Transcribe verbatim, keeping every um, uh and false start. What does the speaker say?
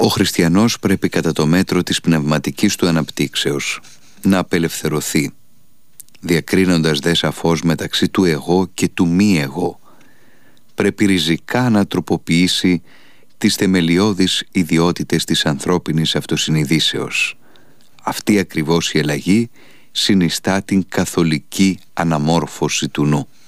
Ο χριστιανός πρέπει κατά το μέτρο της πνευματικής του αναπτύξεως να απελευθερωθεί, διακρίνοντας δε σαφώς μεταξύ του εγώ και του μη εγώ. Πρέπει ριζικά να τροποποιήσει τις θεμελιώδεις ιδιότητες της ανθρώπινης αυτοσυνειδήσεως. Αυτή ακριβώς η αλλαγή συνιστά την καθολική αναμόρφωση του νου.